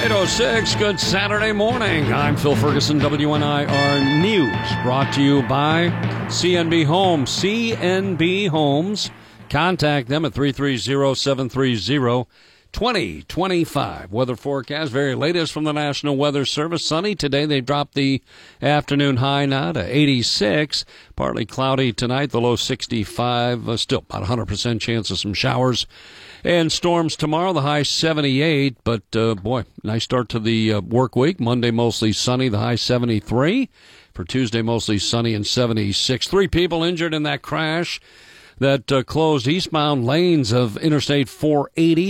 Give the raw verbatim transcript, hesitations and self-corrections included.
eight oh six, good Saturday morning. I'm Phil Ferguson, W N I R News, brought to you by C N B Homes. C N B Homes. Contact them at three three zero, seven three zero, two zero two five. Weather forecast, very latest from the National Weather Service. Sunny today. They dropped the afternoon high now to eighty-six. Partly cloudy tonight, the low sixty-five. Uh, still about one hundred percent chance of some showers and storms tomorrow, the high seventy-eight. But, uh, boy, nice start to the uh, work week. Monday mostly sunny, the high seventy-three. For Tuesday, mostly sunny and seventy-six. Three people injured in that crash that uh, closed eastbound lanes of Interstate four eighty.